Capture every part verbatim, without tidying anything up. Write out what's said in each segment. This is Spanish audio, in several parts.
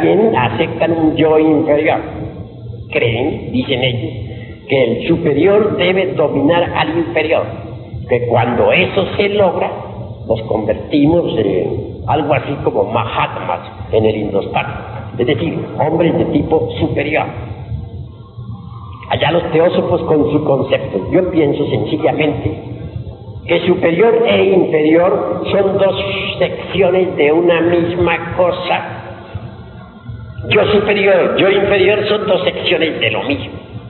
también aceptan un yo inferior. Creen, dicen ellos, que el superior debe dominar al inferior, que cuando eso se logra, nos convertimos en algo así como Mahatmas en el Hindustán, es decir, hombres de tipo superior. Allá los teósofos con su concepto. Yo pienso sencillamente que superior e inferior son dos secciones de una misma cosa. Yo superior, yo inferior son dos secciones de lo mismo.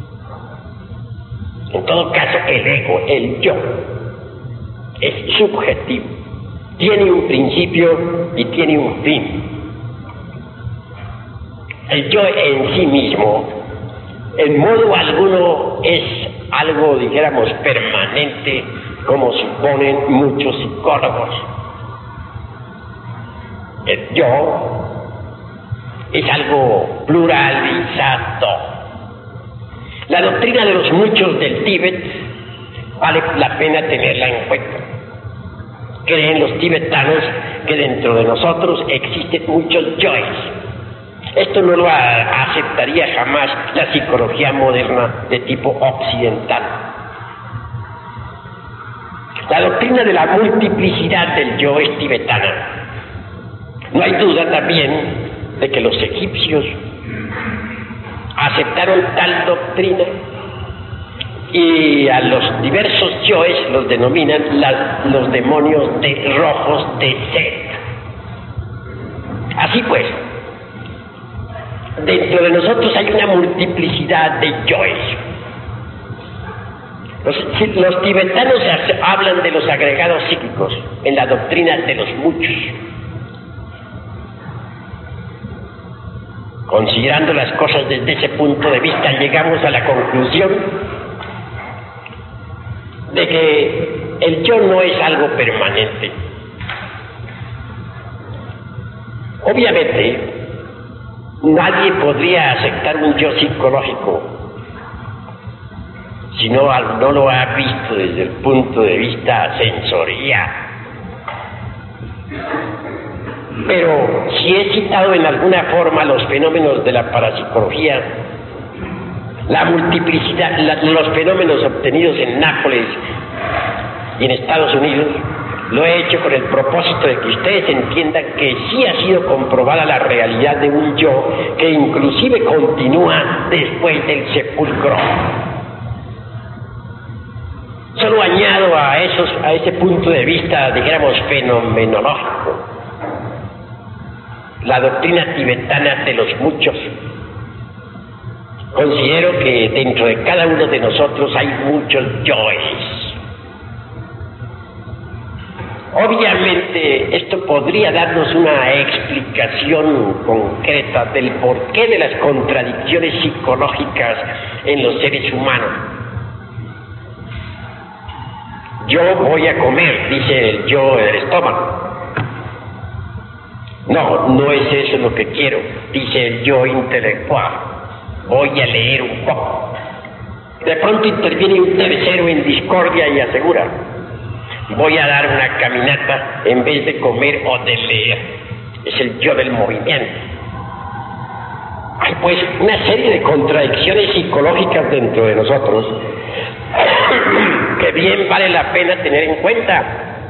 En todo caso, el ego, el yo, es subjetivo. Tiene un principio y tiene un fin. El yo en sí mismo, en modo alguno, es algo, dijéramos, permanente, como suponen muchos psicólogos. El yo es algo pluralizado. La doctrina de los muchos del Tíbet vale la pena tenerla en cuenta. Creen los tibetanos que dentro de nosotros existen muchos yoes. Esto no lo aceptaría jamás la psicología moderna de tipo occidental. La doctrina de la multiplicidad del yo es tibetana. No hay duda también de que los egipcios aceptaron tal doctrina y a los diversos yoes los denominan la, los demonios de rojos de Set. Así pues, dentro de nosotros hay una multiplicidad de yoes. Los, los tibetanos hablan de los agregados psíquicos en la doctrina de los muchos. Considerando las cosas desde ese punto de vista, llegamos a la conclusión de que el yo no es algo permanente. Obviamente, nadie podría aceptar un yo psicológico si no, no lo ha visto desde el punto de vista sensorial. Pero si he citado en alguna forma los fenómenos de la parapsicología, la multiplicidad, la, los fenómenos obtenidos en Nápoles y en Estados Unidos, lo he hecho con el propósito de que ustedes entiendan que sí ha sido comprobada la realidad de un yo que inclusive continúa después del sepulcro. Solo añado a, esos, a ese punto de vista, dijéramos, fenomenológico, la doctrina tibetana de los muchos. Considero que dentro de cada uno de nosotros hay muchos yoes. Obviamente esto podría darnos una explicación concreta del porqué de las contradicciones psicológicas en los seres humanos. Yo voy a comer, dice el yo en el estómago. No, no es eso lo que quiero, dice el yo intelectual. Voy a leer un poco. De pronto interviene un tercero en discordia y asegura: voy a dar una caminata en vez de comer o de leer. Es el yo del movimiento. Hay pues una serie de contradicciones psicológicas dentro de nosotros que bien vale la pena tener en cuenta.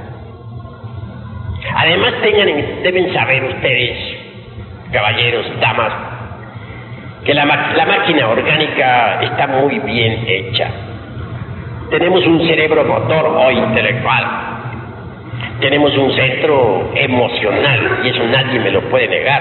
Además, tengan, deben saber ustedes, caballeros, damas, que la, la máquina orgánica está muy bien hecha. Tenemos un cerebro motor o intelectual. Tenemos un centro emocional, y eso nadie me lo puede negar.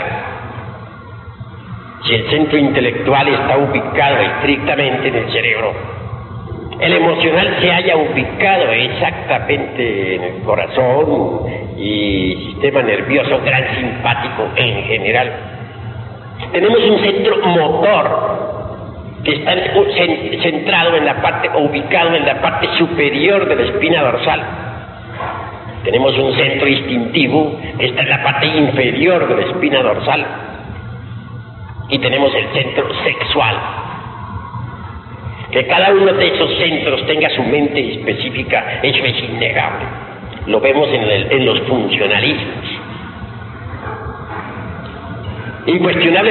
Si el centro intelectual está ubicado estrictamente en el cerebro, el emocional se haya ubicado exactamente en el corazón y sistema nervioso gran simpático en general. Tenemos un centro motor que está centrado en la parte, o ubicado en la parte superior de la espina dorsal. Tenemos un centro instintivo que está en la parte inferior de la espina dorsal. Y tenemos el centro sexual. Que cada uno de esos centros tenga su mente específica, eso es innegable. Lo vemos en, el, en los funcionalistas. Incuestionable.